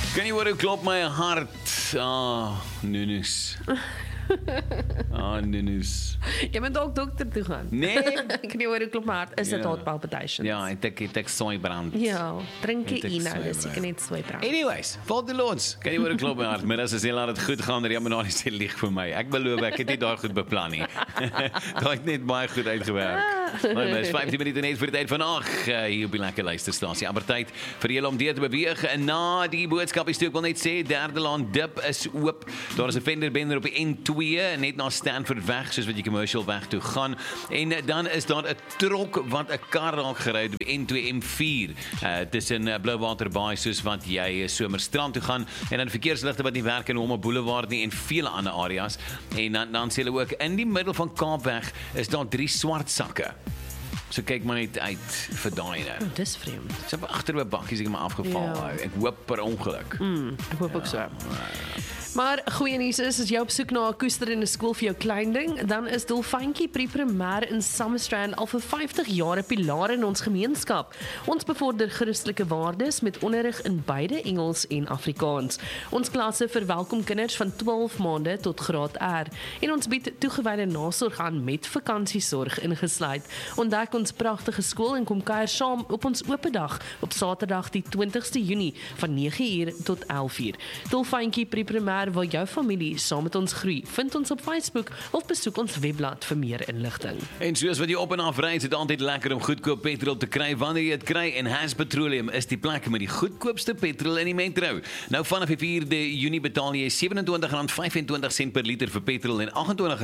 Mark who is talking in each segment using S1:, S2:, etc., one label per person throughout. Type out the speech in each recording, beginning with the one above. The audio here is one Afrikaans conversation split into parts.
S1: Kan jy hoor hoe klop my hart? Nunus. Nunus.
S2: Jy moet ook dokter toe gaan.
S1: Nee.
S2: Ek kan nie hoor hoe klop my hart. Is dit heart palpitations?
S1: Ja, het ek soeibrand.
S2: Ja, drink
S1: Het ek
S2: jy nou, dis
S1: soeibrand.
S2: seker net soeibrand.
S1: Anyways, val die lons. Kan jy hoor hoe klop my hart? Middags as jy laat dit goed gaan, Ria Menani sê lieg vir my. Ek beloof ek het nie daai goed beplan nie. Daai het net baie goed uitgewerk. Maar dis 15 minute net vir die tyd van 8 hier op die lekker luisterstasie. Amper tyd vir julle om deur te beweeg. En na die boodskap is ek wil net sê derde laan dip is oop. Daar is 'n fenderbender op die N2 net na Stanford weg, soos wat jy commercial weg toe gaan. En dan is daar 'n trok wat 'n kar raak gery op die N2 M4 tussen Blouwater Baai soos wat jy somerstrand toe gaan en dan verkeersligte wat nie werk in Homa Boulevard nie en vele ander areas. En dan sê hulle ook in die middel van Kaapweg is daar 3 swart sakke. So kyk maar net uit vir daai nou.
S2: Dis vreemd.
S1: Sy het agter 'n bakkie seker maar afgeval.
S2: Ja.
S1: Ek hoop per ongeluk.
S2: Ek hoop ook so. Maar goeie nuus is, as jy op soek na 'n koesterende skool vir jou klein ding, dan is Dolfyntjie Pre-Primêr in Summerstrand al vir 50 jaar 'n pilaar in ons gemeenskap. Ons bevorder Christelike waardes met onderrig in beide Engels en Afrikaans. Ons klasse verwelkom kinders van 12 maande tot graad R en ons bied toegewyde nasorg aan met vakansiesorg ingesluit. Ontdek ons pragtige skool en kom kuier saam op ons oop dag op Saterdag die 20ste Junie van 9:00 tot 11:00. Dolfyntjie Pre-Primêr wil jou familie saam met ons groei. Vind ons op Facebook of besoek ons webblad vir meer inligting.
S1: En soos wat jy op en af ry, is dit altyd lekker om goedkoop petrol te kry wanneer jy dit kry en Has Petroleum is die plek met die goedkoopste petrol in die metro. Nou vanaf die 4de Junie betaal jy R27.25 per liter vir petrol en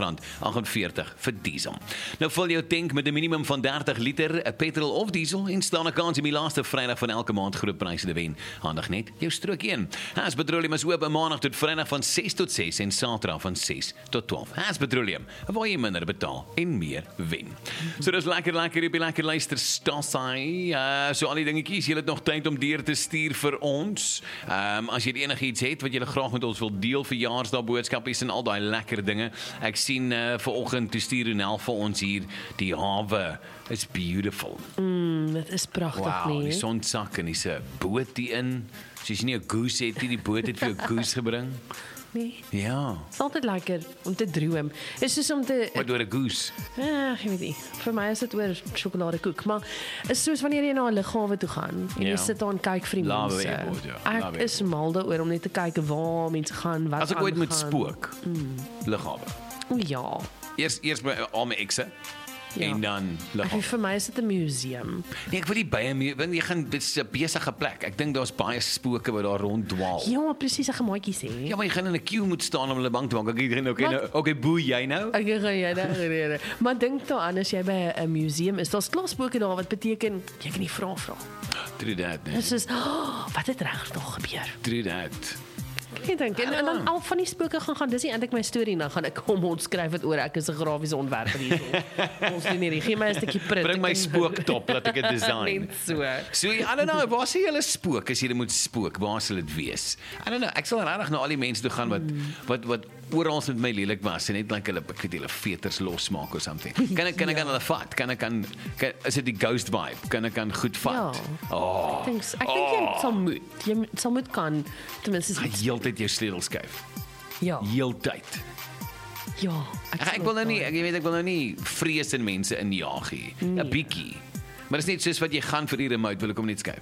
S1: R28.48 vir diesel. Nou vul jou tank met 'n minimum van 30 liter petrol of diesel en staan 'n kans om die laaste Vrydag van elke maand groot pryse te wen. Handig net jou strook 1. Has Petroleum is oop maandag tot Vrydag van 6 tot 6 en Saterdag van 6 tot 12. Has Petroleum, waar jy minder betaal en meer wen. So dis lekker op die lekker luisterstasie. So al die dingetjies, jy het nog tyd om deur te stuur vir ons. As jy enigiets het wat jy graag met ons wil deel, verjaarsdag boodskapies en al daai lekker dinge. Ek sien vanoggend toe stuur Ronel vir ons hier die hawe. It's beautiful.
S2: Dit is pragtig,
S1: Wow,
S2: nie?
S1: die son sak en dis 'n boot hier in. So as jy nie 'n goose het nie, die boot het vir jou 'n goose gebring.
S2: Nee.
S1: Ja,
S2: Het is altyd lekker om te droom. Is soos om te
S1: wat oor 'n goose.
S2: ek weet nie. Vir my is dit oor sjokoladekoek, maar is soos wanneer jy na 'n lughawe toe gaan en jy
S1: Ja.
S2: sit daar en kyk vir die
S1: Love
S2: mense.
S1: Airport, ja.
S2: Ek
S1: Love
S2: is mal daaroor om net te kyk waar mense gaan, wat
S1: As ek ooit moet
S2: aangaan.
S1: spook, lughawe.
S2: O ja.
S1: Eers by al my ekse
S2: Ja.
S1: en dan
S2: Ek
S1: lughawe.
S2: weet, vir my is dit 'n museum.
S1: Nee, ek wil nie baie meer, want jy gaan dit is 'n besige plek. Ek dink daar's baie spooke wat daar ronddwaal.
S2: Ja, presies, 'n gemaatjie sê.
S1: Ja, maar jy gaan in 'n queue moet staan om hulle bang te maak. Okay,
S2: Wat?
S1: okay, boe jy nou?
S2: Ek gaan jy daar. Maar dink daaraan as jy by 'n museum is, daar's klasboeke daar wat beteken jy kan nie vra.
S1: True that, nee.
S2: Dit is wat het regtig gebeur?
S1: True that.
S2: Ek dink en dan al van die spooke gaan dis nie eintlik my storie dan gaan ek kom ons skryf dit oor ek is 'n grafiese ontwerper hierso. Ons doen hierdie gee my 'n stukkie print.
S1: Bring my spooktop laat ek dit design.
S2: Net so.
S1: So, I don't know, waar sê julle spook as jy moet spook? Waar sal dit wees? I don't know, ek sal regtig na al die mense toe gaan wat oral met my lelik was en net like hulle ek weet hulle veters losmaak of something. Kan ek aan hulle vat? Kan is dit die ghost vibe? Kan ek aan goed vat?
S2: Ja. Ek dink jy sal moet. Jy sal moet kan ten minste
S1: Heeltyd jou sleutel skuif.
S2: ja.
S1: Heeltyd.
S2: Ja.
S1: Ek wil nou nie, jy weet ek wil nou nie vrees in mense injaag nie. 'n Bietjie. Maar dit is net soos wat jy gaan vir die remote wil ek hom net skuif.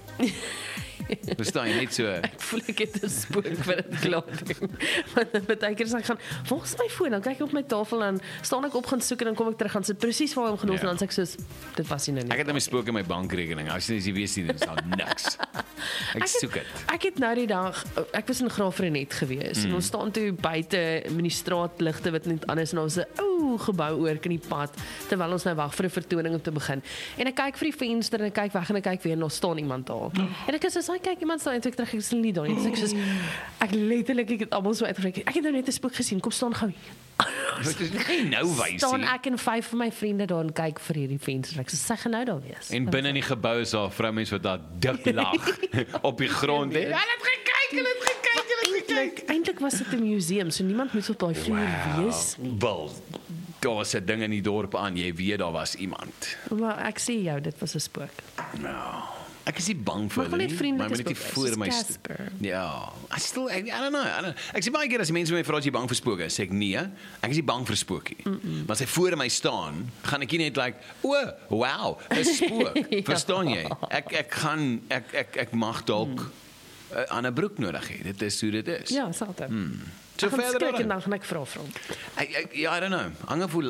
S1: Verstaan jy net so?
S2: Ek voel ek het 'n spook vir dit klaar doen. Want baie keer as ek gaan, waar is my foon? Dan kyk ek op my tafel en staan ek op gaan soek en dan kom ek terug gaan sit presies waar hom gelos en dan sê ek soos dit was nie nou nie.
S1: Ek het nou my spook in my bankrekening. As jy weet nie, dan is daar niks. Ek soek dit.
S2: Ek het nou die dag, ek was in Graafrenet gewees en ons staan toe buite met die straatligte wat net anders en ons 'n ou gebou oor in die pad terwyl ons nou wag vir 'n vertoning om te begin. En ek kyk vir die venster en ek kyk weg en ek kyk weer en daar staan iemand daar. En ek is soos, kyk iemand staan en toe ek terug ek is nie daar nie. Dus ek soos ek letterlik ek het almal so uitgekyk. Ek het nou net 'n spook gesien. Kom staan gou.
S1: Dit is nie nou wys
S2: Staan
S1: nie.
S2: ek en 5 van my vriende daar en kyk vir hierdie venster. Ek sê sy gaan nou daar wees.
S1: En binne in die gebou is daar vroumense wat daar dik lag op die grond. Hulle het gekyk.
S2: Eintlik was dit 'n museum, so niemand moet op daai vloer wees nie.
S1: Wel, daar was 'n ding in die dorp aan. Jy weet daar was iemand.
S2: Maar ek sê jou, dit was 'n spook.
S1: Nou, Ek is nie bang vir
S2: Maar
S1: hulle
S2: net
S1: nie,
S2: vriendelik
S1: maar moet
S2: is
S1: net
S2: ook,
S1: voor
S2: soos
S1: my
S2: Casper.
S1: Ja, I don't know. Ek sê baie keer as die mense my vra as jy bang vir spooke, sê ek nee, ek is nie bang vir spookie. Maar as hy voor my staan, gaan ek nie net like, wow, 'n spook. Verstaan jy? Ek mag dalk 'n ander broek nodig hê. Dit is hoe dit is.
S2: Ja, salte.
S1: So
S2: Ek gaan
S1: verder
S2: skrik en
S1: dan.
S2: dan gaan ek vra.
S1: I don't know. Aangevoel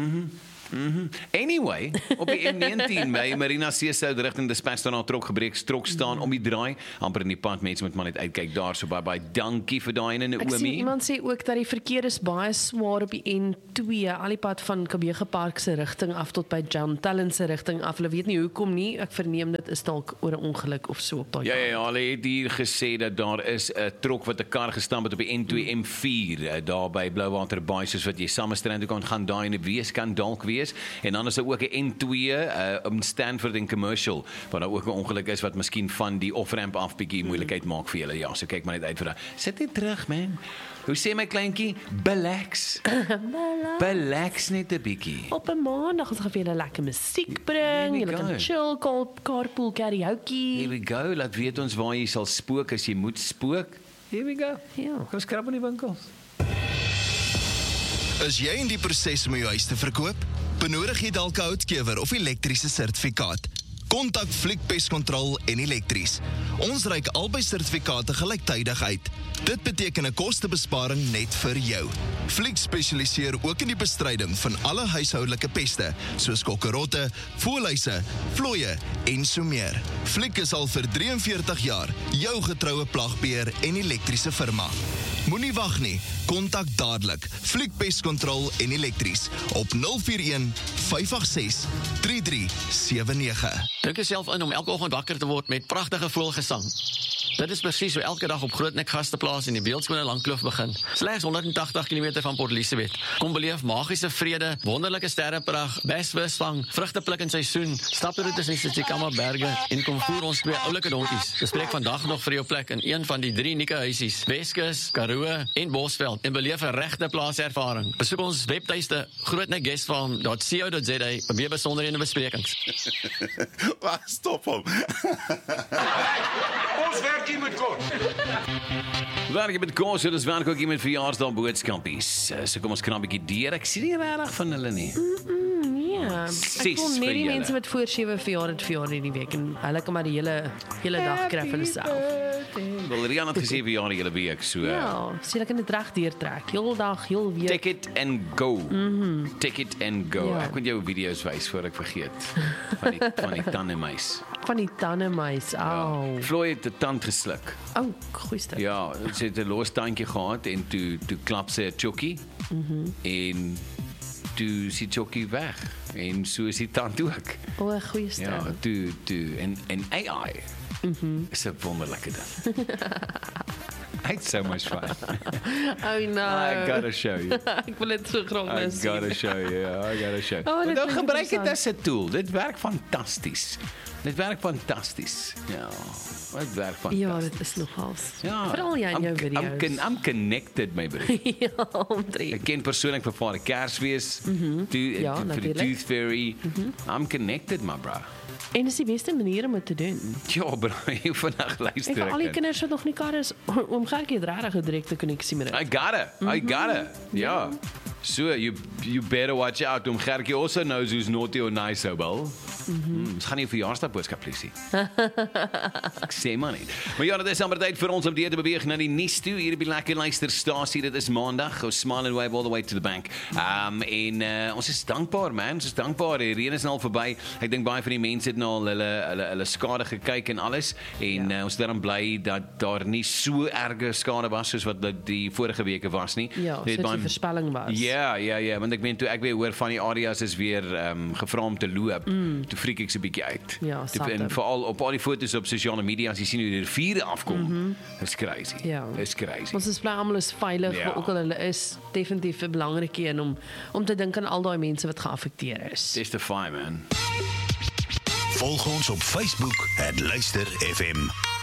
S1: Anyway, op die M19 by Marina Seesout rigting Dispatch staan 'n trok staan om die draai, amper in die pad, mense moet maar net uitkyk daar, so baie dankie vir daai en
S2: Ek sien
S1: Naomi.
S2: iemand sê ook dat die verkeer is baie swaar op die N2, al die pad van Kabega Park se rigting af tot by John Talent se rigting af. Hulle weet nie hoekom nie. Ek verneem dit is dalk oor 'n ongeluk of so op daai.
S1: Ja, hulle het hier gesê dat daar is 'n trok wat 'n kar gestamp het op die N2 M4 daar by Blouwater Baai, soos wat jy Summerstrand toe kan gaan, daai en wees kan dalk wees. En dan is daar ook 'n N2 om Stanford en Commercial, waar daar ook 'n ongeluk is wat miskien van die off-ramp af bietjie moeilikheid maak vir julle. Ja, so kyk maar net uit vir daai. Sit net terug, man. Hoe sê my kleintjie? Relax. Relax net 'n bietjie.
S2: Op 'n maandag ons gaan vir julle lekker musiek bring.
S1: we
S2: Julle
S1: go.
S2: kan chill, carpool karaoke.
S1: Here we go. Laat weet ons waar jy sal spook as jy moet spook. Here we go.
S2: Ja.
S1: Kom skrap in die winkels.
S3: Is jy in die proses om jou huis te verkoop? Benodig jy dalk 'n houtkewer of elektriese sertifikaat? Kontak Fliek Pestkontrol en Elektries. Ons reik albei sertifikate gelyktydig uit. Dit beteken 'n kostebesparing net vir jou. Fliek spesialiseer ook in die bestryding van alle huishoudelike peste, soos kokkerotte, voëlhuise, vlooie en so meer. Fliek is al vir 43 jaar jou getroue plagbeheer en elektriese firma. Moenie wag nie. Kontak dadelik Fliek Pestkontrol en Elektries op 041 586 3379.
S4: Druk jouself in om elke oggend wakker te word met pragtige voëlgesang. Dit is presies hoe elke dag op Grootnek Gasteplaas in die Beeldskone Langkloof begin. Slegs 180 km van Port Elizabeth. Kom beleef magiese vrede, wonderlike sterrepragt, besvisvang, vrugtepluk in seisoen, staproetes in die Tsitsikamma berge en kom voer ons twee oulike donkies. Bespreek vandag nog vir jou plek in een van die 3 unieke huisies, Weskus, Karoo en Bosveld en beleef 'n regte plaaservaring. Besoek ons webtuiste grootnekguestfarm.co.za vir meer besonderhede en besprekings.
S5: Waar stop hom?
S6: Ons werk hier met kort.
S1: Werk met kos, dit is werk ook hier met verjaarsdag boodskapies. So kom ons knap 'n bietjie deur. Ek sien nie regtig van hulle nie.
S2: Ja, ek
S1: Ses
S2: voel
S1: vir
S2: net die
S1: julle.
S2: mense wat voor 7 verjaar hierdie week en hulle kan maar die hele dag kry vir hulself.
S1: Wel, Rian het gesê verjaar die hele week, so
S2: Ja, sien ek in dit reg deurtrek. Heel dag, heel week.
S1: take it and go. Take it and go.
S2: Ja.
S1: Ek moet jou video's wys voor ek vergeet. Van die tandemuis.
S2: Van die tandemuis. Au.
S1: Floyd het 'n tand gesluk.
S2: Ou, goeie stuk.
S1: Ja, sy het 'n los tandjie gehad en toe klap sy 'n chokkie. En toe is die chokkie weg en so is die tand ook.
S2: O, goeie stuk.
S1: Ja, toe en AI is 'n wonderlike ding. It's so much fun.
S2: Oh no.
S1: I gotta show you.
S2: Ek wil dit so graag
S1: I
S2: nou sien.
S1: gotta show you. I gotta show you.
S2: Oh,
S1: Maar
S2: dit
S1: dan
S2: klink
S1: gebruik dit
S2: interessant.
S1: as 'n tool. Dit werk fantasties. Dit werk fantasties. Ja, dit werk fantasties.
S2: Ja, dit is nogals.
S1: Ja,
S2: Veral jy in jou video's.
S1: I'm connected, my broer.
S2: Ja, omtrent.
S1: Ek ken persoonlik vir Vader Kersfees,
S2: Ja,
S1: vir die
S2: natuurlijk.
S1: Tooth Fairy. I'm connected, my bro.
S2: En dis die beste manier om dit te doen.
S1: Ja, bro, jy vandag
S2: En
S1: luister
S2: vir al die
S1: ek.
S2: kinders wat nog nie kar is, om Gertjie het regtig 'n direkte koneksie met dit.
S1: I got it. Ja. So, you better watch out. Gertjie also knows who's naughty or nice, Obel. Ons gaan nie 'n verjaarsdag boodskap lees. Ek sê maar net. Maar ja, dit is amper tyd vir ons om deur te beweeg na die nuus toe. Hier op die lekker luisterstasie. Dit is Maandag. Ons smile and wave all the way to the bank. Ons is dankbaar, man. Ons is dankbaar. Die reën is nou al verby. Ek dink baie van die mense het nou al hulle skade gekyk en alles. En ons is daarom bly dat daar nie so erge skade was soos wat dit die vorige weke was nie.
S2: Ja,
S1: Jy weet,
S2: soos die voorspelling was.
S1: Ja, want ek meen toe ek weer hoor van die areas is weer gevra om te loop. Toe freak ek so 'n bietjie uit.
S2: Ja, satte.
S1: En veral op al die foto's op sosiale media as jy sien hoe die riviere afkom. Dis crazy.
S2: Ja.
S1: Dis crazy.
S2: Ons is bly almal is veilig,
S1: Ja.
S2: maar ook al hulle is definitief 'n belangrike een om te dink aan al daai mense wat geaffekteer is.
S1: Testify, man.
S5: Volg ons op Facebook @luisterfm.